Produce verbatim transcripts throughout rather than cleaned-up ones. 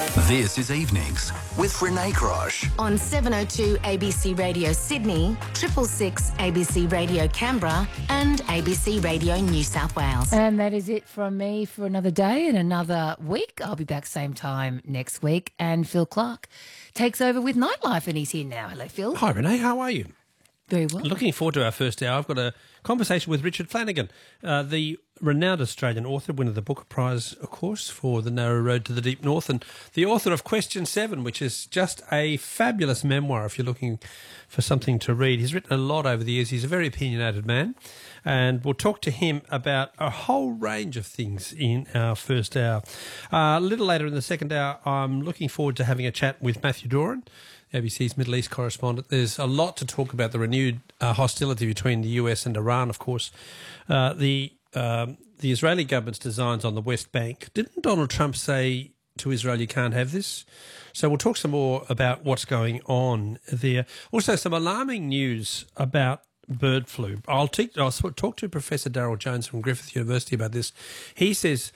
This is Evenings with Renee Crosh. On seven oh two A B C Radio Sydney, triple six A B C Radio Canberra and A B C Radio New South Wales. And that is it from me for another day and another week. I'll be back same time next week. And Phil Clark takes over with Nightlife and he's here now. Hello, Phil. Hi, Renee. How are you? Very well. Looking forward to our first hour. I've got a conversation with Richard Flanagan, uh, the renowned Australian author, winner of the Booker Prize, of course, for The Narrow Road to the Deep North, and the author of Question Seven, which is just a fabulous memoir if you're looking for something to read. He's written a lot over the years. He's a very opinionated man, and we'll talk to him about a whole range of things in our first hour. Uh, a little later in the second hour, I'm looking forward to having a chat with Matthew Doran, A B C's Middle East correspondent. There's a lot to talk about, the renewed uh, hostility between the U S and Iran, of course. Uh, the um, the Israeli government's designs on the West Bank. Didn't Donald Trump say to Israel, you can't have this? So we'll talk some more about what's going on there. Also, some alarming news about bird flu. I'll, te- I'll talk to Professor Darryl Jones from Griffith University about this. He says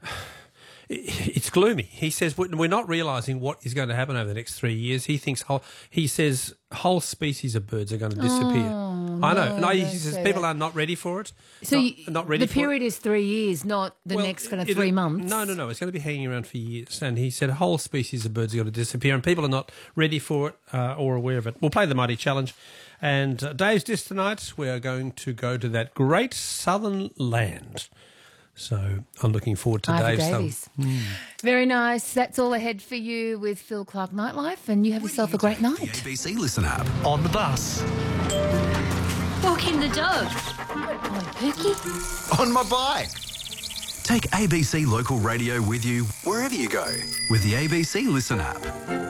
it's gloomy. He says we're not realising what is going to happen over the next three years. He thinks whole, he says whole species of birds are going to disappear. Oh, I know. no, No, he don't says say people that. are not ready for it. So not, you, not ready the for period it. is three years, not the Well, next kind of it'll- three months. No, no, no. It's going to be hanging around for years. And he said whole species of birds are going to disappear, and people are not ready for it uh, or aware of it. We'll play the Mighty Challenge. And uh, Dave's Disc tonight, we are going to go to that great southern land. So I'm looking forward to Ivor Dave's Davies. Mm. Very nice. That's all ahead for you with Phil Clark Nightlife, and you have yourself a great The night. A B C Listen app. On the bus. Walking the dog. On Perky. On my bike. Take A B C Local Radio with you wherever you go with the A B C Listen app.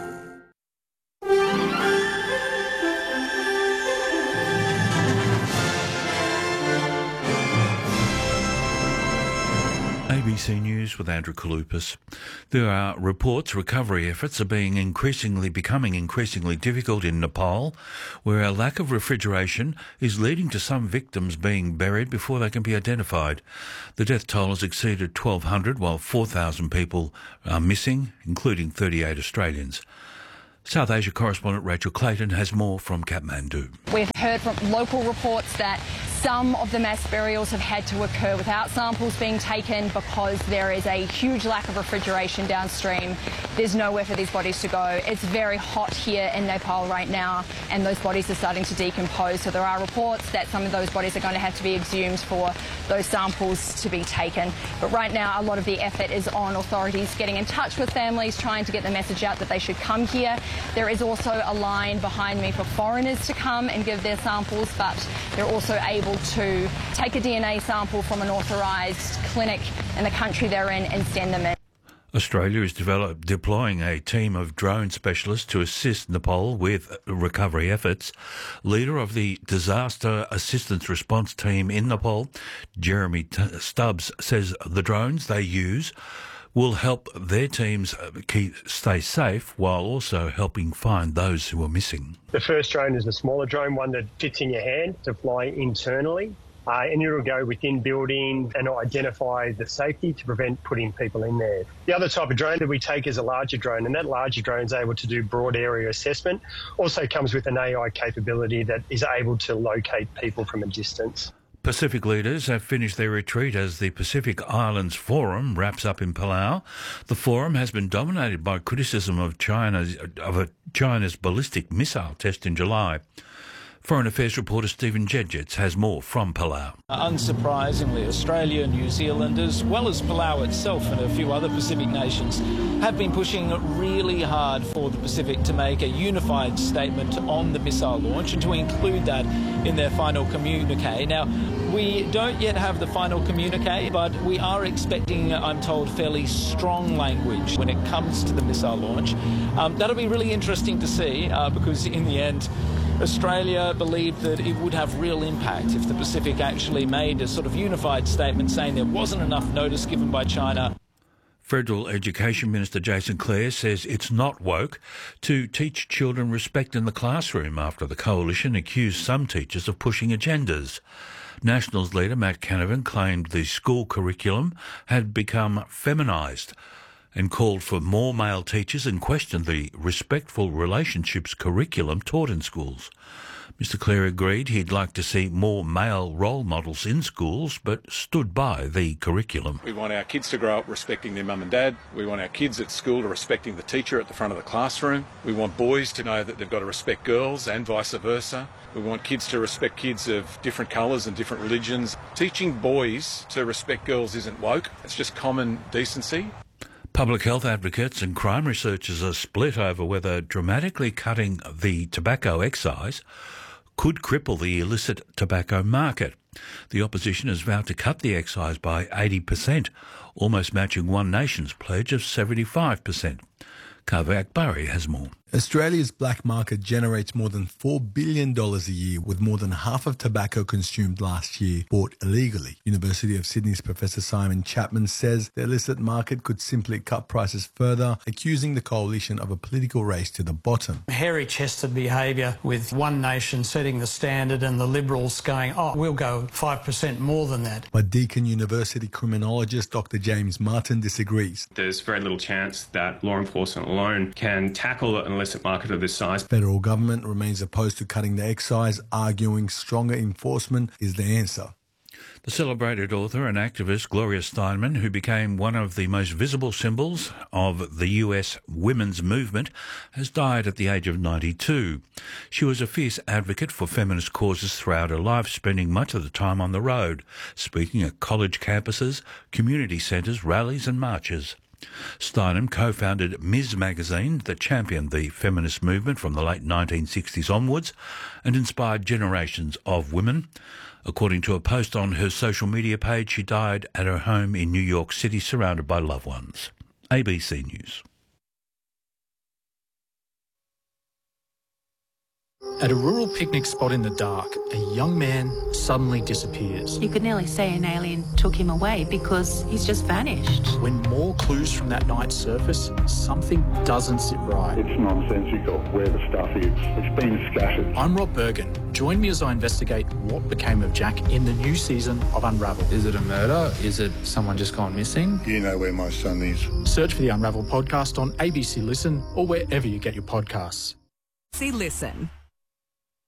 A B C News with Andrew Kalupas. There are reports recovery efforts are being increasingly becoming increasingly difficult in Nepal, where a lack of refrigeration is leading to some victims being buried before they can be identified. The death toll has exceeded twelve hundred, while four thousand people are missing, including thirty-eight Australians. South Asia correspondent Rachel Clayton has more from Kathmandu. We've heard from local reports that some of the mass burials have had to occur without samples being taken because there is a huge lack of refrigeration downstream. There's nowhere for these bodies to go. It's very hot here in Nepal right now, and those bodies are starting to decompose. So there are reports that some of those bodies are going to have to be exhumed for those samples to be taken. But right now, a lot of the effort is on authorities getting in touch with families, trying to get the message out that they should come here. There is also a line behind me for foreigners to come and give their samples, but they're also able to take a D N A sample from an authorised clinic in the country they're in and send them in. Australia is develop, deploying a team of drone specialists to assist Nepal with recovery efforts. Leader of the Disaster Assistance Response Team in Nepal, Jeremy T- Stubbs, says the drones they use will help their teams keep, stay safe while also helping find those who are missing. The first drone is a smaller drone, one that fits in your hand to fly internally. Uh, and it'll go within buildings and identify the safety to prevent putting people in there. The other type of drone that we take is a larger drone, and that larger drone is able to do broad area assessment. Also comes with an A I capability that is able to locate people from a distance. Pacific leaders have finished their retreat as the Pacific Islands Forum wraps up in Palau. The forum has been dominated by criticism of China's, of a China's ballistic missile test in July. Foreign Affairs reporter Stephen Jedgetts has more from Palau. Unsurprisingly, Australia, New Zealand, as well as Palau itself and a few other Pacific nations, have been pushing really hard for the Pacific to make a unified statement on the missile launch and to include that in their final communique. Now, we don't yet have the final communique, but we are expecting, I'm told, fairly strong language when it comes to the missile launch. Um, that'll be really interesting to see uh, because in the end, Australia believed that it would have real impact if the Pacific actually made a sort of unified statement saying there wasn't enough notice given by China. Federal Education Minister Jason Clare says it's not woke to teach children respect in the classroom after the coalition accused some teachers of pushing agendas. Nationals leader Matt Canavan claimed the school curriculum had become feminised. and called for more male teachers and questioned the respectful relationships curriculum taught in schools. Mister Clare agreed he'd like to see more male role models in schools, but stood by the curriculum. We want our kids to grow up respecting their mum and dad. We want our kids at school to respecting the teacher at the front of the classroom. We want boys to know that they've got to respect girls and vice versa. We want kids to respect kids of different colours and different religions. Teaching boys to respect girls isn't woke, it's just common decency. Public health advocates and crime researchers are split over whether dramatically cutting the tobacco excise could cripple the illicit tobacco market. The opposition has vowed to cut the excise by eighty percent, almost matching One Nation's pledge of seventy-five percent. Kaveh Akbari has more. Australia's black market generates more than four billion dollars a year, with more than half of tobacco consumed last year bought illegally. University of Sydney's Professor Simon Chapman says the illicit market could simply cut prices further, accusing the coalition of a political race to the bottom. Hairy-chested behaviour, with One Nation setting the standard and the Liberals going, oh, we'll go five percent more than that. But Deakin University criminologist Doctor James Martin disagrees. There's very little chance that law enforcement alone can tackle an illicit market of this size. Federal government remains opposed to cutting the excise, arguing stronger enforcement is the answer. The celebrated author and activist Gloria Steinem, who became one of the most visible symbols of the U S women's movement, has died at the age of ninety-two. She was a fierce advocate for feminist causes throughout her life, spending much of the time on the road, speaking at college campuses, community centres, rallies and marches. Steinem co-founded Ms magazine that championed the feminist movement from the late nineteen sixties onwards and inspired generations of women. According to a post on her social media page, she died at her home in New York City surrounded by loved ones. A B C News. At a rural picnic spot in the dark, a young man suddenly disappears. You could nearly say an alien took him away because he's just vanished. When more clues from that night surface, something doesn't sit right. It's nonsensical where the stuff is. It's been scattered. I'm Rob Bergen. Join me as I investigate what became of Jack in the new season of Unravel. Is it a murder? Is it someone just gone missing? Do you know where my son is? Search for the Unravel podcast on A B C Listen or wherever you get your podcasts. See Listen.